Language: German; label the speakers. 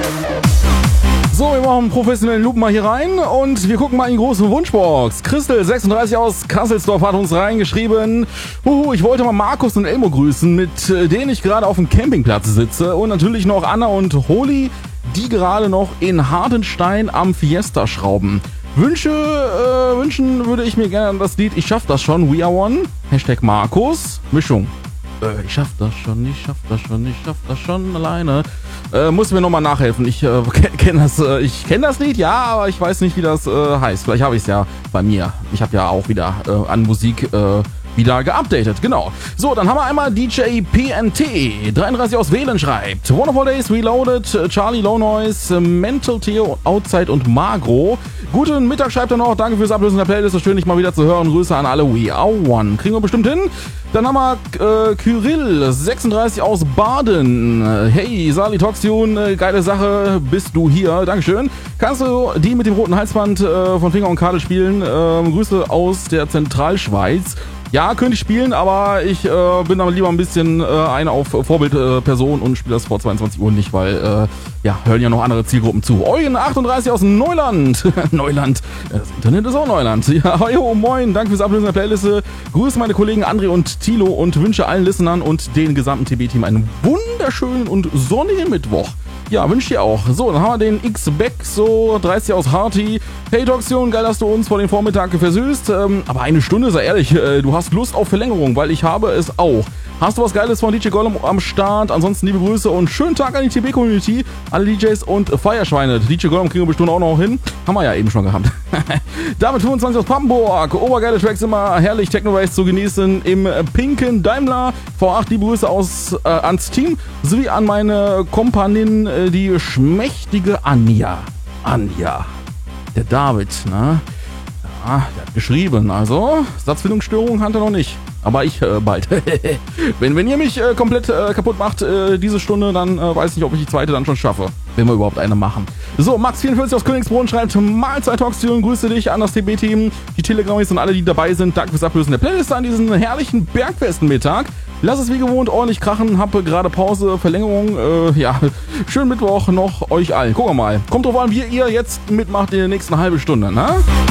Speaker 1: So, wir machen einen professionellen Loop mal hier rein und wir gucken mal in die große Wunschbox. Christel36 aus Kasselsdorf hat uns reingeschrieben, ich wollte mal Markus und Elmo grüßen, mit denen ich gerade auf dem Campingplatz sitze, und natürlich noch Anna und Holi, die gerade noch in Hartenstein am Fiesta schrauben. Wünschen würde ich mir gerne das Lied Ich schaff das schon, We Are One, Hashtag Markus, Mischung. Ich schaff das schon alleine. Muss mir nochmal nachhelfen. Ich kenne das Lied, ja, aber ich weiß nicht, wie das heißt. Vielleicht habe ich es ja bei mir. Ich habe ja auch wieder an Musik wieder geupdatet, genau. So, dann haben wir einmal DJ PNT, 33 aus Wählen schreibt. Wonderful Days, Reloaded, Charlie Low Noise, Mental Theo, Outside und Magro. Guten Mittag schreibt er noch, danke fürs Ablösen der Playlist, schön dich mal wieder zu hören. Grüße an alle, We Are One. Kriegen wir bestimmt hin. Dann haben wir Kyrill, 36 aus Baden. Hey, Sali Toxion, geile Sache, bist du hier, Dankeschön. Kannst du die mit dem roten Halsband von Finger und Karte spielen? Grüße aus der Zentralschweiz. Ja, könnte ich spielen, aber ich bin aber lieber ein bisschen eine auf Vorbildperson und spiele das vor 22 Uhr nicht, weil hören ja noch andere Zielgruppen zu. Eugen 38 aus Neuland. Neuland, das Internet ist auch Neuland. Ja, jo, moin, danke fürs Ablösen der Playliste. Grüße meine Kollegen André und Thilo und wünsche allen Listenern und den gesamten TB-Team einen wunderschönen und sonnigen Mittwoch. Ja, wünsche dir auch. So, dann haben wir den X-Beck, so 30 aus Harty. Hey Toxion, geil, dass du uns vor den Vormittag versüßt. Aber eine Stunde, sei ehrlich, du hast Lust auf Verlängerung, weil ich habe es auch. Hast du was Geiles von DJ Gollum am Start? Ansonsten liebe Grüße und schönen Tag an die TB-Community, alle DJs und Feierschweine. DJ Gollum kriegen wir bestimmt auch noch hin. Haben wir ja eben schon gehabt. Damit 25 aus Papenburg. Obergeile Tracks, immer herrlich Techno-Race zu genießen im pinken Daimler. V8, liebe Grüße ans Team sowie an meine Kompanin, die schmächtige Anja. Anja. Der David, ne? Ja, der hat geschrieben, also Satzfindungsstörung hat er noch nicht. Aber ich bald. wenn ihr mich komplett kaputt macht, diese Stunde, dann weiß ich nicht, ob ich die zweite dann schon schaffe. Wenn wir überhaupt eine machen. So, Max44 aus Königsbrunn schreibt, Mahlzeit Toxion, grüße dich an das TB-Team, die Telegramis und alle, die dabei sind. Danke fürs Ablösen der Playlist an diesen herrlichen Bergfestenmittag. Lass es wie gewohnt ordentlich krachen, habe gerade Pause, Verlängerung. Schönen Mittwoch noch euch allen. Gucken wir mal. Kommt drauf an, wie ihr jetzt mitmacht in der nächsten halben Stunde, ne?